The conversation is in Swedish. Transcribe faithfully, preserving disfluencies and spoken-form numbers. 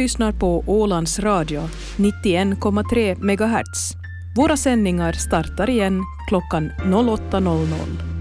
lyssnar på Ålands Radio, nittioen komma tre megahertz. Våra sändningar startar igen klockan åtta noll noll.